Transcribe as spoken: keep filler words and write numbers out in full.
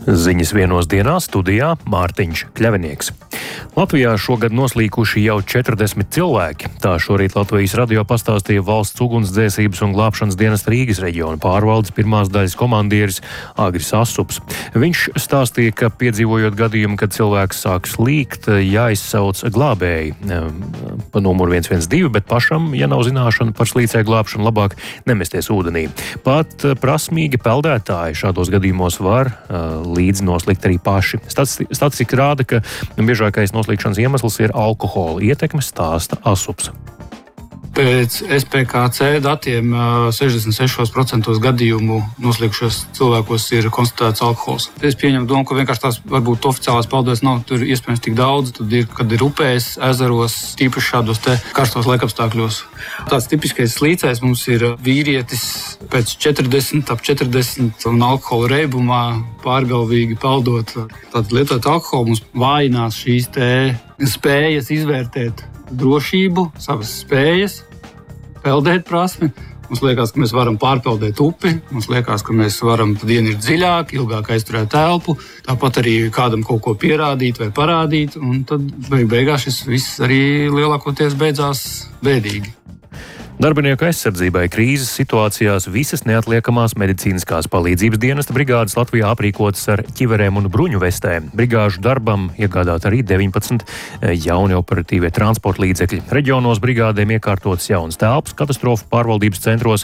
Ziņas vienos dienā studijā Mārtiņš Kļavinieks. Latvijā šogad noslīkuši jau četrdesmit cilvēki. Tā šorīt Latvijas radio pastāstīja valsts ugunsdzēsības un glābšanas dienesta Rīgas reģiona pārvaldes pirmās daļas komandieris Agris Asups. Viņš stāstīja, ka piedzīvojot gadījumu, kad cilvēks sāk slīgt, jāizsauc glābēji pa numuru viens viens divi, bet pašam, ja nav zināšana par slīcēju glābšanu, labāk nemesties ūdenī. Pat prasmīgi peldētāji šādos gadījumos var līdzi noslīgt arī paši. Statistika rāda, ka biežākais noslīgšanas iemesls ir alkohola ietekme, stāsta Asups. Pēc S P K C datiem sešdesmit sešos procentos gadījumu noslīgšos cilvēkos ir konstatēts alkohols. Es pieņemu domu, ka vienkārši tās varbūt oficiālās peldēs nav tur iespējams tik daudz, tad ir, kad ir upēs, ezeros, tīpaši šādos te karstos laikapstākļos. Tāds tipiskais slīcējs mums ir vīrietis pēc četrdesmit, ap četrdesmit un alkohola reibumā pārgalvīgi peldot. Tātad lietot alkoholu mums vājinās šīs te spējas izvērtēt drošību, savas spējas, peldēt prasmi. Mums liekas, ka mēs varam pārpeldēt upi, mums liekas, ka mēs varam tad ienirt dziļāk, ilgāk aizturēt telpu, tāpat arī kādam kaut ko pierādīt vai parādīt, un tad beig beigās šis viss arī lielākoties beidzās bēdīgi. Darbinieku aizsardzībai krīzes situācijās visas neatliekamās medicīniskās palīdzības dienesta brigādes Latvijā aprīkotas ar ķiverēm un bruņu vestēm. Brigāžu darbam iegādāt arī deviņpadsmit jauni operatīvie transporta līdzekļi. Reģionos brigādēm iekārtotas jaunas telpas katastrofu pārvaldības centros,